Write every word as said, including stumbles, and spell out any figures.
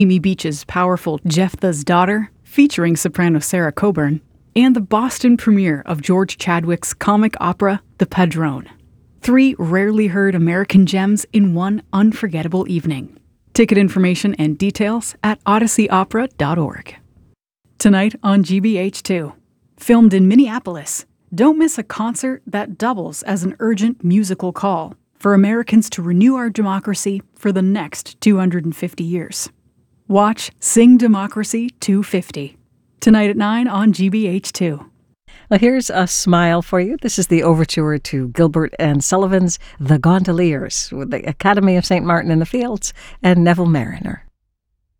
Amy Beach's powerful Jephthah's Daughter, featuring soprano Sarah Coburn, and the Boston premiere of George Chadwick's comic opera The Padrone. Three rarely heard American gems in one unforgettable evening. Ticket information and details at odyssey opera dot org. Tonight on G B H two, filmed in Minneapolis, don't miss a concert that doubles as an urgent musical call for Americans to renew our democracy for the next two hundred fifty years. Watch Sing Democracy two fifty, tonight at nine on G B H two. Well, here's a smile for you. This is the overture to Gilbert and Sullivan's The Gondoliers with the Academy of Saint Martin in the Fields and Neville Mariner.